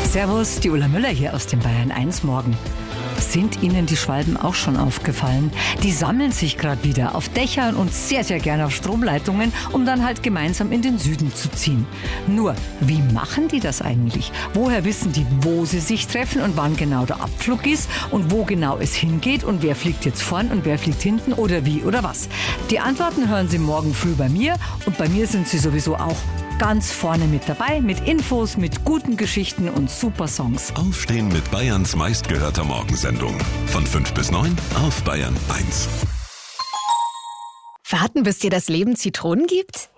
Servus, die Ulla Müller hier aus dem Bayern 1 Morgen. Sind Ihnen die Schwalben auch schon aufgefallen? Die sammeln sich gerade wieder auf Dächern und sehr, sehr gerne auf Stromleitungen, um dann halt gemeinsam in den Süden zu ziehen. Nur, wie machen die das eigentlich? Woher wissen die, wo sie sich treffen und wann genau der Abflug ist und wo genau es hingeht und wer fliegt jetzt vorn und wer fliegt hinten oder wie oder was? Die Antworten hören Sie morgen früh bei mir und bei mir sind Sie sowieso auch ganz vorne mit dabei, mit Infos, mit guten Geschichten und super Songs. Aufstehen mit Bayerns meistgehörter Morgensendung. Von 5 bis 9 auf Bayern 1. Warten, bis dir das Leben Zitronen gibt?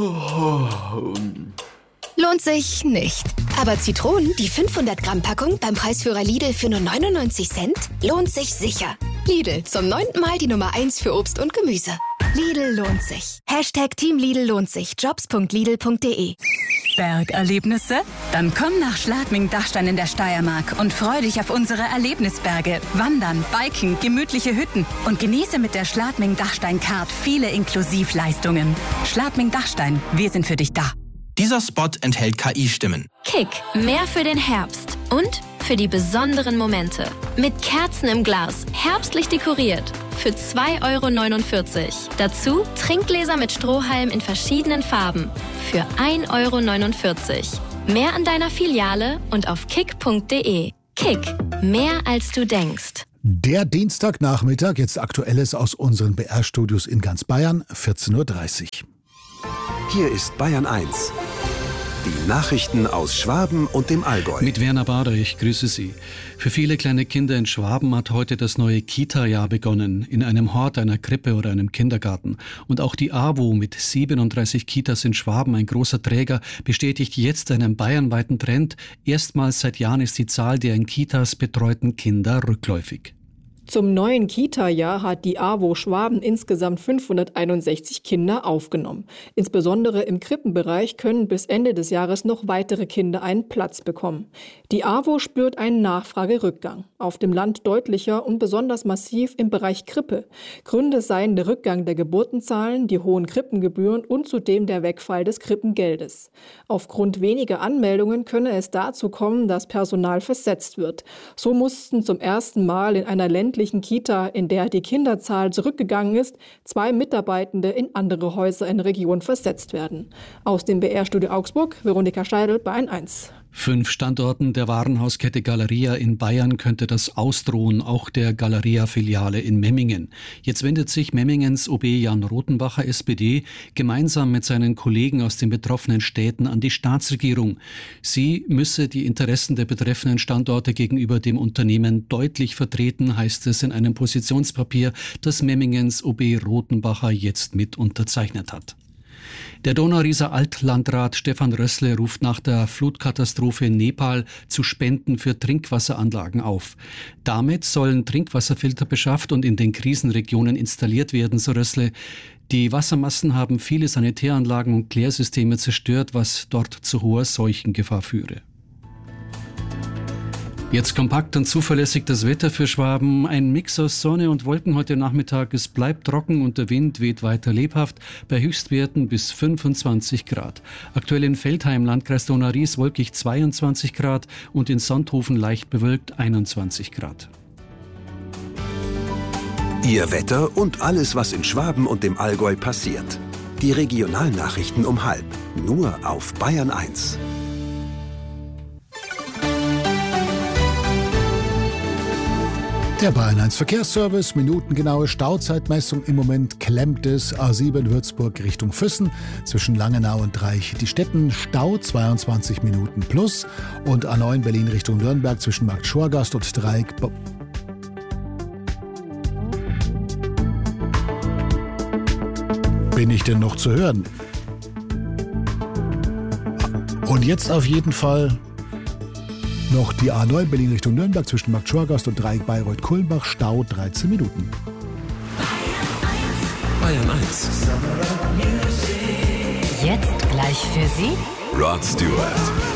Lohnt sich nicht. Aber Zitronen, die 500 Gramm Packung beim Preisführer Lidl für nur 99 Cent, lohnt sich sicher. Lidl, zum 9. Mal die Nummer 1 für Obst und Gemüse. Lidl lohnt sich. Hashtag Team Lidl lohnt sich. Jobs.lidl.de. Bergerlebnisse? Dann komm nach Schladming-Dachstein in der Steiermark und freu dich auf unsere Erlebnisberge. Wandern, Biken, gemütliche Hütten und genieße mit der Schladming-Dachstein-Card viele Inklusivleistungen. Schladming-Dachstein, wir sind für dich da. Dieser Spot enthält KI-Stimmen. Kick, mehr für den Herbst und für die besonderen Momente. Mit Kerzen im Glas, herbstlich dekoriert. Für 2,49 €. Dazu Trinkgläser mit Strohhalm in verschiedenen Farben. Für 1,49 €. Mehr an deiner Filiale und auf kick.de. Kick, mehr als du denkst. Der Dienstagnachmittag, jetzt Aktuelles aus unseren BR-Studios in ganz Bayern, 14:30 Uhr. Hier ist Bayern 1. Die Nachrichten aus Schwaben und dem Allgäu. Mit Werner Bader, ich grüße Sie. Für viele kleine Kinder in Schwaben hat heute das neue Kita-Jahr begonnen, in einem Hort, einer Krippe oder einem Kindergarten. Und auch die AWO mit 37 Kitas in Schwaben, ein großer Träger, bestätigt jetzt einen bayernweiten Trend. Erstmals seit Jahren ist die Zahl der in Kitas betreuten Kinder rückläufig. Zum neuen Kita-Jahr hat die AWO Schwaben insgesamt 561 Kinder aufgenommen. Insbesondere im Krippenbereich können bis Ende des Jahres noch weitere Kinder einen Platz bekommen. Die AWO spürt einen Nachfragerückgang. Auf dem Land deutlicher und besonders massiv im Bereich Krippe. Gründe seien der Rückgang der Geburtenzahlen, die hohen Krippengebühren und zudem der Wegfall des Krippengeldes. Aufgrund weniger Anmeldungen könne es dazu kommen, dass Personal versetzt wird. So mussten zum ersten Mal in einer ländlichen Kita, in der die Kinderzahl zurückgegangen ist, 2 Mitarbeitende in andere Häuser in der Region versetzt werden. Aus dem BR-Studio Augsburg, Veronika Scheidel, Bayern 1. 5 Standorten der Warenhauskette Galeria in Bayern könnte das ausdrohen, auch der Galeria-Filiale in Memmingen. Jetzt wendet sich Memmingens OB Jan Rothenbacher, SPD, gemeinsam mit seinen Kollegen aus den betroffenen Städten an die Staatsregierung. Sie müsse die Interessen der betreffenden Standorte gegenüber dem Unternehmen deutlich vertreten, heißt es in einem Positionspapier, das Memmingens OB Rothenbacher jetzt mit unterzeichnet hat. Der Donaurieser Altlandrat Stefan Rössle ruft nach der Flutkatastrophe in Nepal zu Spenden für Trinkwasseranlagen auf. Damit sollen Trinkwasserfilter beschafft und in den Krisenregionen installiert werden, so Rössle. Die Wassermassen haben viele Sanitäranlagen und Klärsysteme zerstört, was dort zu hoher Seuchengefahr führe. Jetzt kompakt und zuverlässig das Wetter für Schwaben. Ein Mix aus Sonne und Wolken heute Nachmittag. Es bleibt trocken und der Wind weht weiter lebhaft bei Höchstwerten bis 25 Grad. Aktuell in Veltheim, Landkreis Donau-Ries, wolkig 22 Grad und in Sonthofen leicht bewölkt 21 Grad. Ihr Wetter und alles, was in Schwaben und dem Allgäu passiert. Die Regionalnachrichten um 12:30. Nur auf Bayern 1. Der Bayern 1 Verkehrsservice, minutengenaue Stauzeitmessung. Im Moment klemmt es A7 Würzburg Richtung Füssen zwischen Langenau und Reich-Diestetten. Stau 22 Minuten plus. Und A9 Berlin Richtung Nürnberg zwischen Markt Schorgast und Dreieck. Bin ich denn noch zu hören? Und jetzt auf jeden Fall noch die A9 Berlin Richtung Nürnberg zwischen Markt Schorgast und Dreieck Bayreuth-Kulmbach. Stau 13 Minuten. Bayern 1. Jetzt gleich für Sie Rod Stewart.